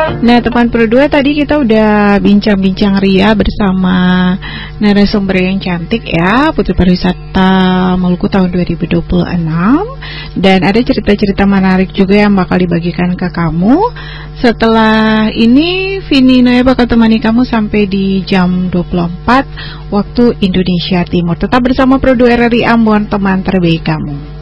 Nah, teman Pro 2, tadi kita udah bincang-bincang ria bersama narasumber yang cantik ya, Putri Pariwisata Maluku tahun 2026. Dan ada cerita-cerita menarik juga yang bakal dibagikan ke kamu. Setelah ini, Vini Noya bakal temani kamu sampai di jam 24 waktu Indonesia Timur. Tetap bersama Pro 2 RRI Ambon, teman terbaik kamu.